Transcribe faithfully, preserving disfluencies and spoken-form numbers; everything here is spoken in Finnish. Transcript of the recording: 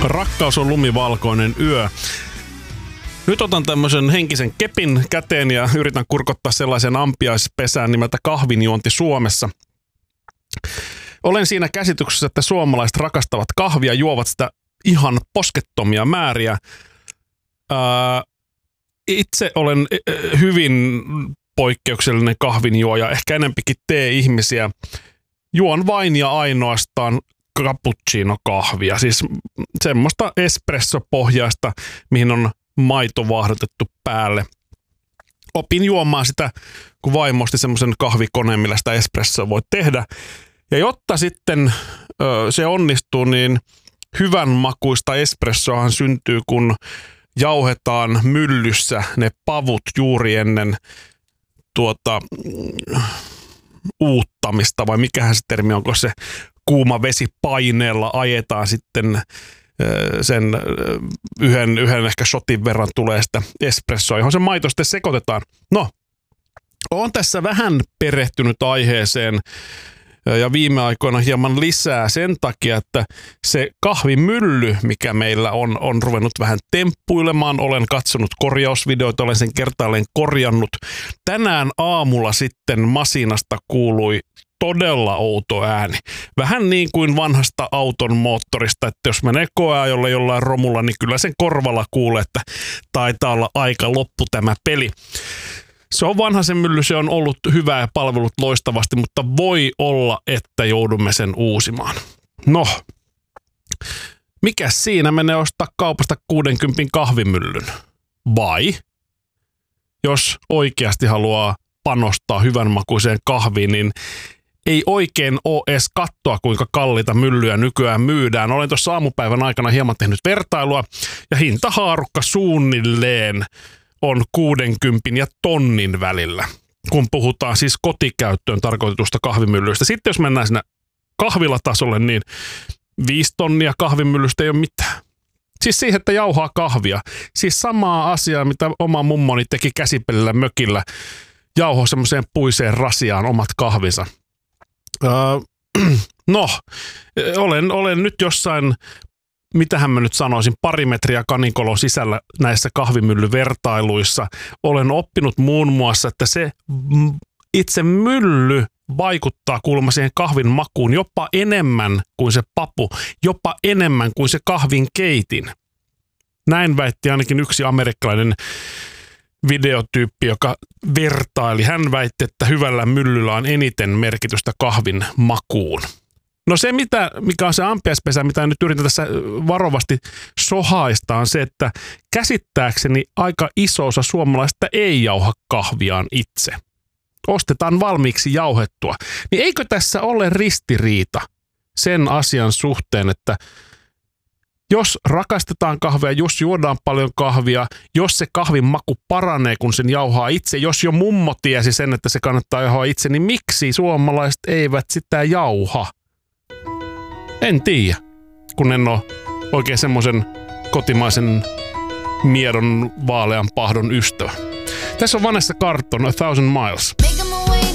Rakkaus on lumivalkoinen yö. Nyt otan tämmöisen henkisen kepin käteen ja yritän kurkottaa sellaisen ampiaispesään nimeltä kahvinjuonti Suomessa. Olen siinä käsityksessä, että suomalaiset rakastavat kahvia, juovat sitä ihan poskettomia määriä. Ää, itse olen hyvin poikkeuksellinen kahvinjuoja, ehkä enempikin tee-ihmisiä. Juon vain ja ainoastaan cappuccino-kahvia, siis semmoista espressopohjaista, mihin on maito vaahdotettu päälle. Opin juomaan sitä, kun vaimo osti semmoisen kahvikoneen, millä sitä espressoa voi tehdä. Ja jotta sitten ö, se onnistuu, niin hyvän makuista espressoahan syntyy, kun jauhetaan myllyssä ne pavut juuri ennen tuota mm, uuttamista, vai mikähän se termi on, kun se kuuma vesi paineella ajetaan sitten sen yhden, yhden ehkä shotin verran tulee sitä espressoa, johon se maito sitten sekoitetaan. No, olen tässä vähän perehtynyt aiheeseen ja viime aikoina hieman lisää sen takia, että se kahvimylly, mikä meillä on, on ruvennut vähän temppuilemaan. Olen katsonut korjausvideoita, olen sen kertaalleen korjannut. Tänään aamulla sitten masinasta kuului todella outo ääni. Vähän niin kuin vanhasta auton moottorista, että jos menee koeajolle jollain romulla, niin kyllä sen korvalla kuulee, että taitaa olla aika loppu tämä peli. Se on vanha se mylly, se on ollut hyvä ja palvelut loistavasti, mutta voi olla, että joudumme sen uusimaan. No, mikä siinä menee ostaa kaupasta kuudenkympin kahvimyllyn? Vai jos oikeasti haluaa panostaa hyvänmakuiseen kahviin, niin ei oikein ole edes kattoa, kuinka kalliita myllyjä nykyään myydään. Olen tuossa aamupäivän aikana hieman tehnyt vertailua ja hintahaarukka suunnilleen on kuudenkympin ja tonnin välillä, kun puhutaan siis kotikäyttöön tarkoitetusta kahvimyllyistä. Sitten jos mennään sinne kahvilatasolle, niin viisi tonnia kahvimyllystä ei ole mitään. Siis siihen, että jauhaa kahvia. Siis samaa asiaa, mitä oma mummoni teki käsipelillä mökillä. Jauho semmoiseen puiseen rasiaan omat kahvinsa. Öö, no, olen, olen nyt jossain, mitähän mä nyt sanoisin, pari metriä kanikolon sisällä näissä kahvimyllyvertailuissa. Olen oppinut muun muassa, että se itse mylly vaikuttaa kuulemma siihen kahvin makuun jopa enemmän kuin se papu, jopa enemmän kuin se kahvin keitin. Näin väitti ainakin yksi amerikkalainen videotyyppi, joka vertaili. Hän väitti, että hyvällä myllyllä on eniten merkitystä kahvin makuun. No se, mitä, mikä on se ampiaispesä, mitä nyt yritän tässä varovasti sohaista, on se, että käsittääkseni aika iso osa suomalaisista ei jauha kahviaan itse. Ostetaan valmiiksi jauhettua. Niin eikö tässä ole ristiriita sen asian suhteen, että jos rakastetaan kahvia, jos juodaan paljon kahvia, jos se kahvin maku paranee, kun sen jauhaa itse, jos jo mummo tiesi sen, että se kannattaa jauhaa itse, niin miksi suomalaiset eivät sitä jauha? En tiedä, kun en ole oikein semmoisen kotimaisen miedon vaalean pahdon ystävä. Tässä on Vanessa Carlton, A Thousand Miles.